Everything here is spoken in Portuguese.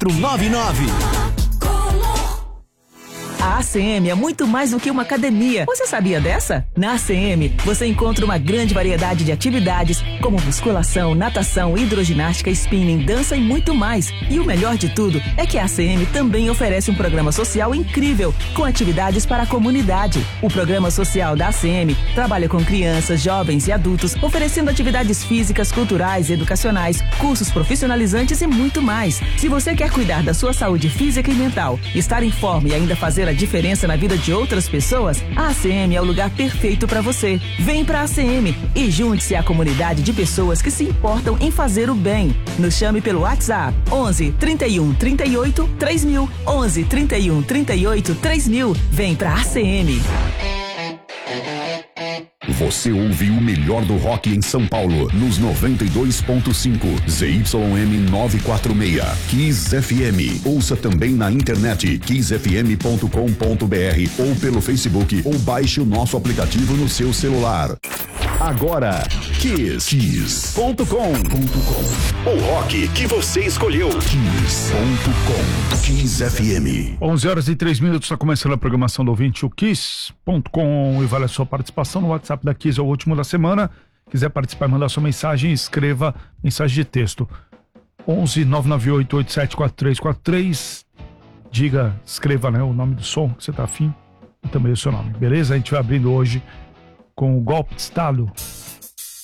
499. A ACM é muito mais do que uma academia. Você sabia dessa? Na ACM, você encontra uma grande variedade de atividades, como musculação, natação, hidroginástica, spinning, dança e muito mais. E o melhor de tudo é que a ACM também oferece um programa social incrível, com atividades para a comunidade. O programa social da ACM trabalha com crianças, jovens e adultos, oferecendo atividades físicas, culturais, educacionais, cursos profissionalizantes e muito mais. Se você quer cuidar da sua saúde física e mental, estar em forma e ainda fazer a diferença na vida de outras pessoas, a ACM é o lugar perfeito para você. Vem pra ACM e junte-se à comunidade de pessoas que se importam em fazer o bem. Nos chame pelo WhatsApp 11 31 38 3000. 11 31 38 3000. Vem pra ACM. Você ouviu o melhor do rock em São Paulo, nos 92.5 ZYM 946, Kiss FM. Ouça também na internet kissfm.com.br ou pelo Facebook ou baixe o nosso aplicativo no seu celular. Agora, Kiss.com. O rock que você escolheu. Kiss.com. Kiss FM. 11h03, está começando a programação do ouvinte, o Kiss.com, e vale a sua participação no WhatsApp da Kiss, é o último da semana. Quiser participar e mandar sua mensagem, escreva mensagem de texto 11 998 874343. Diga, escreva, né, o nome do som que você tá afim e também o seu nome, beleza? A gente vai abrindo hoje com o Golpe de Estado.